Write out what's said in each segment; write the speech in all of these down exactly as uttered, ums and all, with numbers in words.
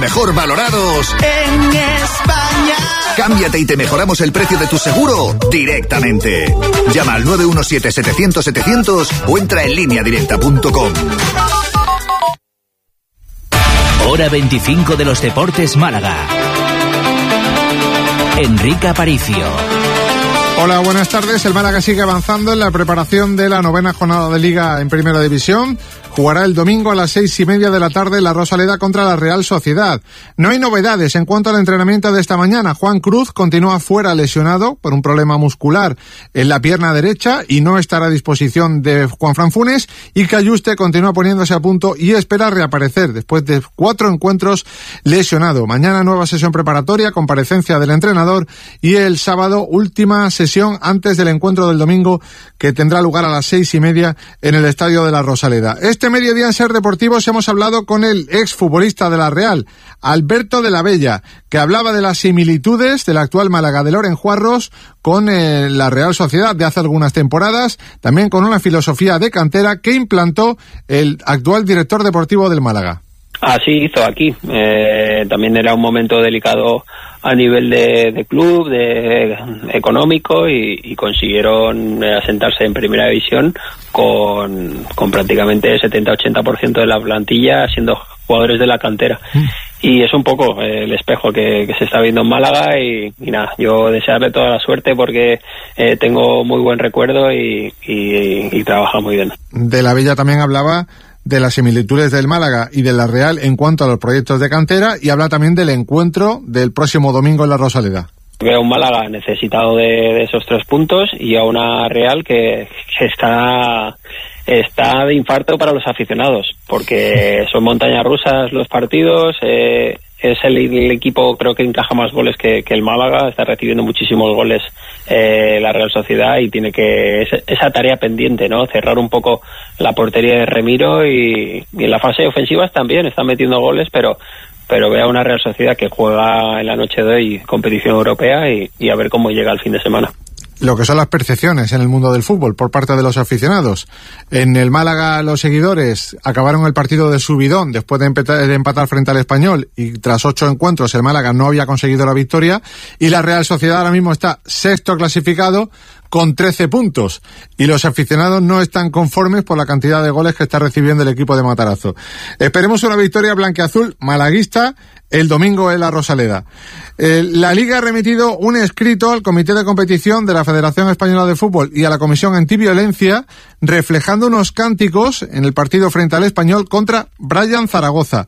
Mejor valorados en España. Cámbiate y te mejoramos el precio de tu seguro directamente. Llama al nueve uno siete, setecientos, setecientos o entra en línea directa punto com. Hora veinticinco de los Deportes Málaga. Enrique Aparicio. Hola, buenas tardes. El Málaga sigue avanzando en la preparación de la novena jornada de Liga en Primera División. Jugará el domingo a las seis y media de la tarde la Rosaleda contra la Real Sociedad. No hay novedades en cuanto al entrenamiento de esta mañana. Juan Cruz continúa fuera lesionado por un problema muscular en la pierna derecha y no estará a disposición de Juanfran Funes, y Cayuste continúa poniéndose a punto y espera reaparecer después de cuatro encuentros lesionado. Mañana nueva sesión preparatoria, comparecencia del entrenador, y el sábado última sesión antes del encuentro del domingo, que tendrá lugar a las seis y media en el estadio de la Rosaleda. Este mediodía en Ser Deportivos hemos hablado con el exfutbolista de la Real, Alberto de la Bella, que hablaba de las similitudes del actual Málaga de Loren Juarros con eh, la Real Sociedad de hace algunas temporadas, también con una filosofía de cantera que implantó el actual director deportivo del Málaga. Así hizo aquí. Eh, también era un momento delicado a nivel de, de club, de económico, y, y consiguieron asentarse en primera división con, con prácticamente setenta a ochenta por ciento de la plantilla siendo jugadores de la cantera. Mm. Y es un poco el espejo que, que se está viendo en Málaga, y, y nada, yo desearle toda la suerte porque eh, tengo muy buen recuerdo y, y, y trabaja muy bien. De la Bella también hablaba de las similitudes del Málaga y de la Real en cuanto a los proyectos de cantera, y habla también del encuentro del próximo domingo en la Rosaleda. Veo un Málaga necesitado de, de esos tres puntos y a una Real que, que está, está de infarto para los aficionados, porque son montañas rusas los partidos. eh, es el, el equipo, creo que encaja más goles que, que el Málaga, está recibiendo muchísimos goles eh, la Real Sociedad, y tiene que esa, esa tarea pendiente, ¿no? Cerrar un poco la portería de Remiro, y, y en la fase ofensiva también está metiendo goles, pero pero veo una Real Sociedad que juega en la noche de hoy competición europea, y, y a ver cómo llega el fin de semana. Lo que son las percepciones en el mundo del fútbol por parte de los aficionados. En el Málaga los seguidores acabaron el partido de subidón después de empatar, de empatar frente al Español, y tras ocho encuentros el Málaga no había conseguido la victoria, y la Real Sociedad ahora mismo está sexto clasificado con trece puntos, y los aficionados no están conformes por la cantidad de goles que está recibiendo el equipo de Matarazzo. Esperemos una victoria blanquiazul malaguista el domingo en la Rosaleda. Eh, la Liga ha remitido un escrito al Comité de Competición de la Federación Española de Fútbol y a la Comisión Antiviolencia, reflejando unos cánticos en el partido frente al Español contra Brian Zaragoza.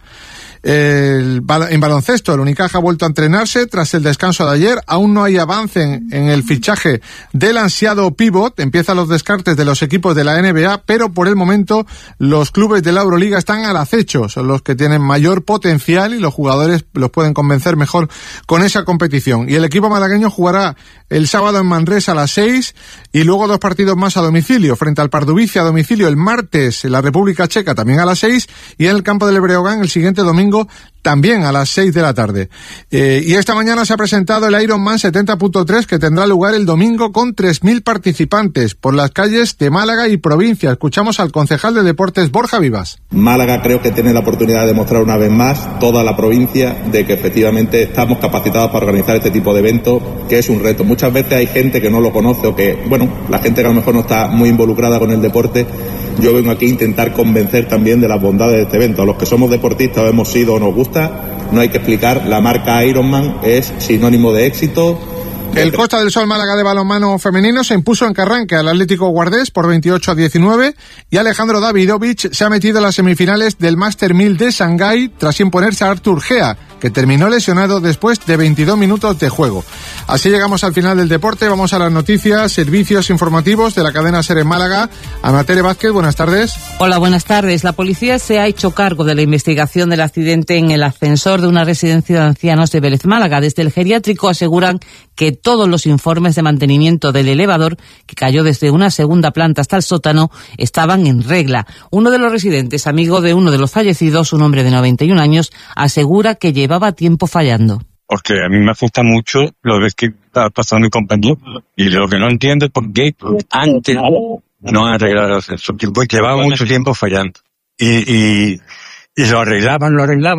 El, en baloncesto, el Unicaja ha vuelto a entrenarse tras el descanso de ayer. Aún no hay avance en, en el fichaje del ansiado pívot. Empiezan los descartes de los equipos de la N B A, pero por el momento los clubes de la Euroliga están al acecho. Son los que tienen mayor potencial y los jugadores los pueden convencer mejor con esa competición. Y el equipo malagueño jugará el sábado en Manresa a las seis, y luego dos partidos más a domicilio, frente al Pardubice a domicilio el martes en la República Checa también a las seis, y en el campo del Breogán el siguiente domingo también a las seis de la tarde. Eh, y esta mañana se ha presentado el Ironman setenta punto tres, que tendrá lugar el domingo con tres mil participantes por las calles de Málaga y provincia. Escuchamos al concejal de Deportes, Borja Vivas. Málaga creo que tiene la oportunidad de demostrar una vez más, toda la provincia, de que efectivamente estamos capacitados para organizar este tipo de eventos, que es un reto. Muchas veces hay gente que no lo conoce, o que, bueno, la gente que a lo mejor no está muy involucrada con el deporte. Yo vengo aquí a intentar convencer también de las bondades de este evento. A los que somos deportistas o hemos sido o nos gusta, no hay que explicar, la marca Ironman es sinónimo de éxito. El Costa del Sol Málaga de balonmano femenino se impuso en Carranque al Atlético Guardés por veintiocho a diecinueve, y Alejandro Davidovich se ha metido en las semifinales del Master mil de Shanghái tras imponerse a Artur Gea, que terminó lesionado después de veintidós minutos de juego. Así llegamos al final del deporte. Vamos a las noticias, servicios informativos de la cadena SER en Málaga. Amatere Vázquez, buenas tardes. Hola, buenas tardes. La policía se ha hecho cargo de la investigación del accidente en el ascensor de una residencia de ancianos de Vélez, Málaga. Desde el geriátrico aseguran que todos los informes de mantenimiento del elevador, que cayó desde una segunda planta hasta el sótano, estaban en regla. Uno de los residentes, amigo de uno de los fallecidos, un hombre de noventa y un años, asegura que llevaba tiempo fallando. Porque a mí me asusta mucho lo que está pasando mi compañero, y lo que no entiendo es por qué antes no han arreglado el ascensor, porque llevaba mucho tiempo fallando. Y, y, y lo arreglaban, lo arreglaban,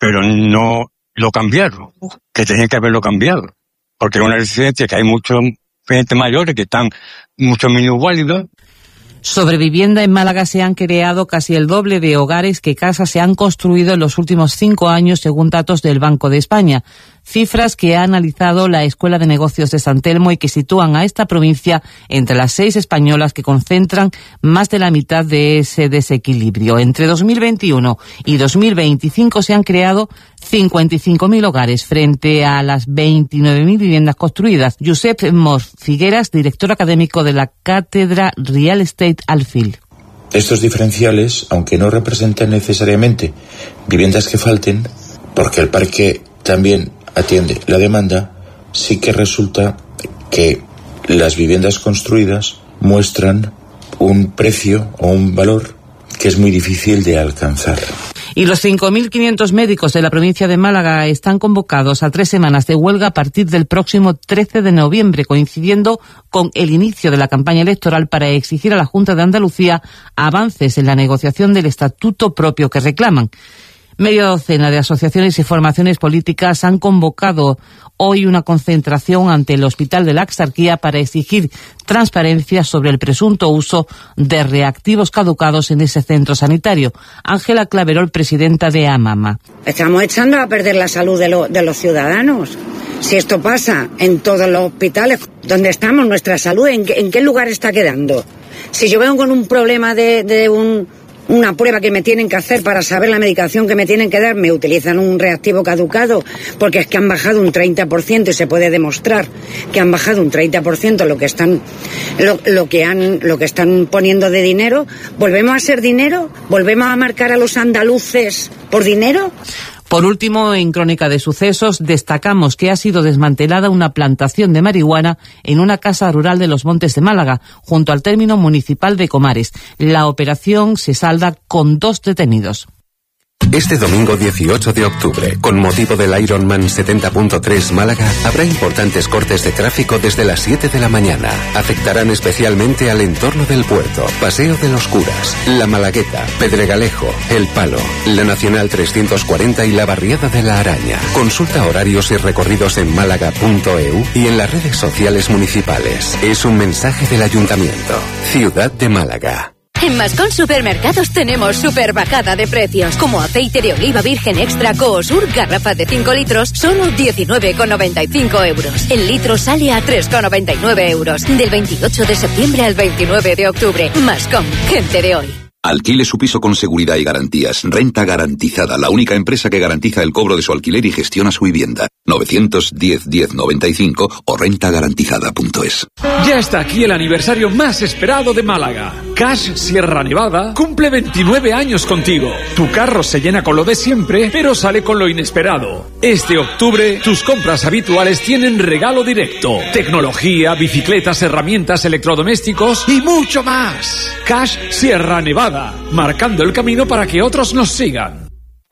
pero no lo cambiaron, que tenían que haberlo cambiado, porque es una residencia que hay muchos gente mayores que están mucho minusválidos. Sobre vivienda, en Málaga se han creado casi el doble de hogares que casas se han construido en los últimos cinco años, según datos del Banco de España. Cifras que ha analizado la Escuela de Negocios de San Telmo y que sitúan a esta provincia entre las seis españolas que concentran más de la mitad de ese desequilibrio. Entre dos mil veintiuno y dos mil veinticinco se han creado cincuenta y cinco mil hogares frente a las veintinueve mil viviendas construidas. Josep Mor Figueras, director académico de la Cátedra Real Estate Alfil. Estos diferenciales, aunque no representan necesariamente viviendas que falten, porque el parque también atiende la demanda, sí que resulta que las viviendas construidas muestran un precio o un valor que es muy difícil de alcanzar. Y los cinco mil quinientos médicos de la provincia de Málaga están convocados a tres semanas de huelga a partir del próximo trece de noviembre, coincidiendo con el inicio de la campaña electoral para exigir a la Junta de Andalucía avances en la negociación del estatuto propio que reclaman. Media docena de asociaciones y formaciones políticas han convocado hoy una concentración ante el Hospital de la Axarquía para exigir transparencia sobre el presunto uso de reactivos caducados en ese centro sanitario. Ángela Claverol, presidenta de AMAMA. Estamos echando a perder la salud de, lo, de los ciudadanos. Si esto pasa en todos los hospitales, ¿dónde estamos? Nuestra salud, ¿en qué, en qué lugar está quedando? Si yo vengo con un problema de, de un... una prueba que me tienen que hacer para saber la medicación que me tienen que dar, me utilizan un reactivo caducado, porque es que han bajado un treinta por ciento y se puede demostrar que han bajado un treinta por ciento lo que están lo, lo que han lo que están poniendo de dinero. ¿Volvemos a ser dinero? ¿Volvemos a marcar a los andaluces por dinero? Por último, en Crónica de Sucesos, destacamos que ha sido desmantelada una plantación de marihuana en una casa rural de los Montes de Málaga, junto al término municipal de Comares. La operación se salda con dos detenidos. Este domingo dieciocho de octubre, con motivo del Ironman setenta punto tres Málaga, habrá importantes cortes de tráfico desde las siete de la mañana. Afectarán especialmente al entorno del puerto, Paseo de los Curas, La Malagueta, Pedregalejo, El Palo, la Nacional trescientos cuarenta y la Barriada de la Araña. Consulta horarios y recorridos en málaga punto e u y en las redes sociales municipales. Es un mensaje del Ayuntamiento. Ciudad de Málaga. En Mascón Supermercados tenemos super bajada de precios, como aceite de oliva virgen extra Coosur, garrafa de cinco litros, solo diecinueve con noventa y cinco euros. El litro sale a tres con noventa y nueve euros. Del veintiocho de septiembre al veintinueve de octubre. Mascón, gente de hoy. Alquile su piso con seguridad y garantías. Renta Garantizada, la única empresa que garantiza el cobro de su alquiler y gestiona su vivienda. novecientos diez diez noventa y cinco o renta garantizada punto es. Ya está aquí el aniversario más esperado de Málaga. Cash Sierra Nevada cumple veintinueve años contigo. Tu carro se llena con lo de siempre, pero sale con lo inesperado. Este octubre, tus compras habituales tienen regalo directo. Tecnología, bicicletas, herramientas, electrodomésticos y mucho más. Cash Sierra Nevada, marcando el camino para que otros nos sigan.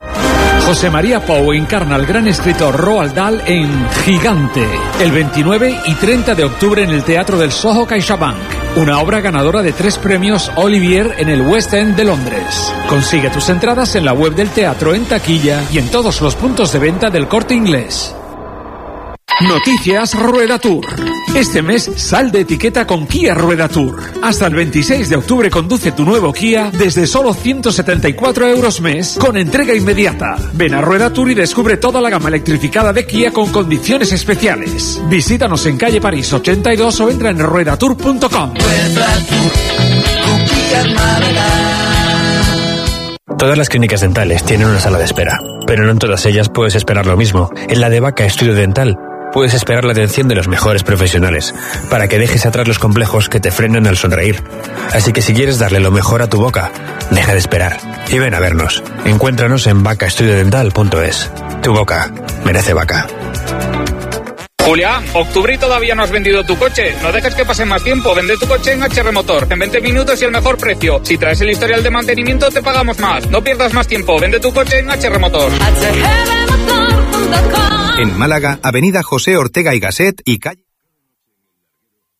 José María Pou encarna al gran escritor Roald Dahl en Gigante, el veintinueve y treinta de octubre en el Teatro del Soho CaixaBank, una obra ganadora de tres premios Olivier en el West End de Londres. Consigue tus entradas en la web del teatro, en taquilla y en todos los puntos de venta del Corte Inglés. Noticias Rueda Tour. Este mes sal de etiqueta con Kia Rueda Tour. Hasta el veintiséis de octubre conduce tu nuevo Kia desde solo ciento setenta y cuatro euros mes con entrega inmediata. Ven a Rueda Tour y descubre toda la gama electrificada de Kia con condiciones especiales. Visítanos en calle París ochenta y dos o entra en rueda tour punto com. Todas las clínicas dentales tienen una sala de espera, pero no en todas ellas puedes esperar lo mismo. En la de Vaca Estudio Dental puedes esperar la atención de los mejores profesionales, para que dejes atrás los complejos que te frenan al sonreír. Así que si quieres darle lo mejor a tu boca, deja de esperar y ven a vernos. Encuéntranos en vaca estudio dental punto es. Tu boca merece Vaca. Julián, octubre y todavía no has vendido tu coche. No dejes que pase más tiempo. Vende tu coche en H R Motor. En veinte minutos y el mejor precio. Si traes el historial de mantenimiento, te pagamos más. No pierdas más tiempo. Vende tu coche en H R Motor. En Málaga, Avenida José Ortega y Gasset y calle...